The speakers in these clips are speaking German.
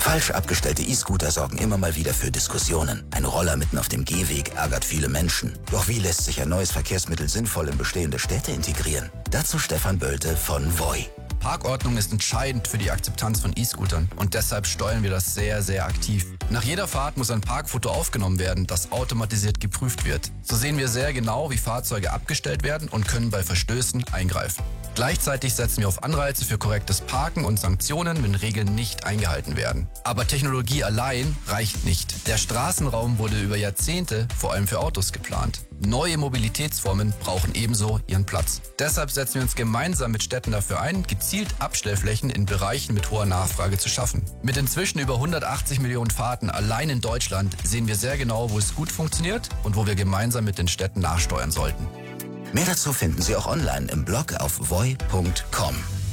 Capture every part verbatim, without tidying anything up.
Falsch abgestellte E-Scooter sorgen immer mal wieder für Diskussionen. Ein Roller mitten auf dem Gehweg ärgert viele Menschen. Doch wie lässt sich ein neues Verkehrsmittel sinnvoll in bestehende Städte integrieren? Dazu Stefan Bölte von Voi. Parkordnung ist entscheidend für die Akzeptanz von E-Scootern und deshalb steuern wir das sehr, sehr aktiv. Nach jeder Fahrt muss ein Parkfoto aufgenommen werden, das automatisiert geprüft wird. So sehen wir sehr genau, wie Fahrzeuge abgestellt werden und können bei Verstößen eingreifen. Gleichzeitig setzen wir auf Anreize für korrektes Parken und Sanktionen, wenn Regeln nicht eingehalten werden. Aber Technologie allein reicht nicht. Der Straßenraum wurde über Jahrzehnte vor allem für Autos geplant. Neue Mobilitätsformen brauchen ebenso ihren Platz. Deshalb setzen wir uns gemeinsam mit Städten dafür ein, gezielt Abstellflächen in Bereichen mit hoher Nachfrage zu schaffen. Mit inzwischen über hundertachtzig Millionen Fahrten allein in Deutschland sehen wir sehr genau, wo es gut funktioniert und wo wir gemeinsam mit den Städten nachsteuern sollten. Mehr dazu finden Sie auch online im Blog auf voi punkt com.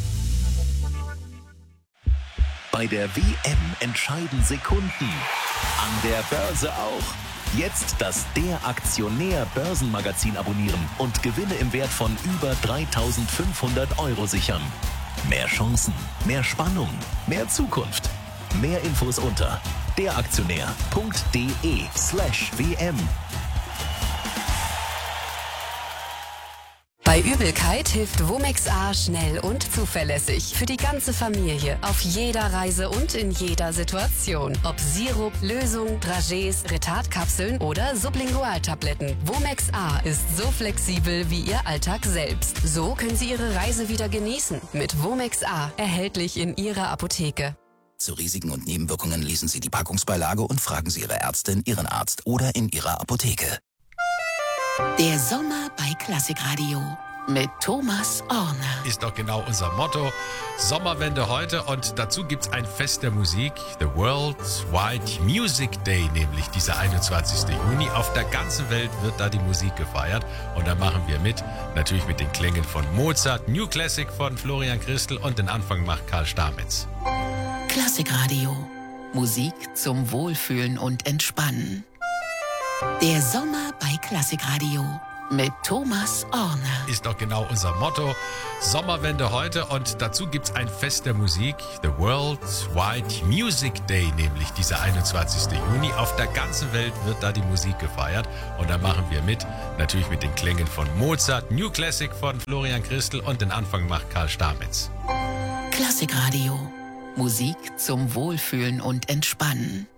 Bei der W M entscheiden Sekunden. An der Börse auch. Jetzt das Der Aktionär Börsenmagazin abonnieren und Gewinne im Wert von über dreitausendfünfhundert Euro sichern. Mehr Chancen, mehr Spannung, mehr Zukunft. Mehr Infos unter deraktionär.de slash WM. Bei Übelkeit hilft Womex A schnell und zuverlässig. Für die ganze Familie, auf jeder Reise und in jeder Situation. Ob Sirup, Lösung, Dragés, Retardkapseln oder Sublingualtabletten. Womex A ist so flexibel wie Ihr Alltag selbst. So können Sie Ihre Reise wieder genießen. Mit Womex A, erhältlich in Ihrer Apotheke. Zu Risiken und Nebenwirkungen lesen Sie die Packungsbeilage und fragen Sie Ihre Ärztin, Ihren Arzt oder in Ihrer Apotheke. Der Sommer bei Klassikradio mit Thomas Orner. Ist doch genau unser Motto. Sommerwende heute und dazu gibt's ein Fest der Musik. The World Wide Music Day, nämlich dieser einundzwanzigsten Juni. Auf der ganzen Welt wird da die Musik gefeiert und da machen wir mit. Natürlich mit den Klängen von Mozart, New Classic von Florian Christel und den Anfang macht Karl Stamitz. Klassikradio. Musik zum Wohlfühlen und Entspannen. Der Sommer bei Klassikradio mit Thomas Orner. Ist doch genau unser Motto. Sommerwende heute und dazu gibt's ein Fest der Musik. The World Wide Music Day, nämlich dieser einundzwanzigsten Juni. Auf der ganzen Welt wird da die Musik gefeiert und da machen wir mit. Natürlich mit den Klängen von Mozart, New Classic von Florian Christel und den Anfang macht Karl Stamitz. Klassikradio. Musik zum Wohlfühlen und Entspannen.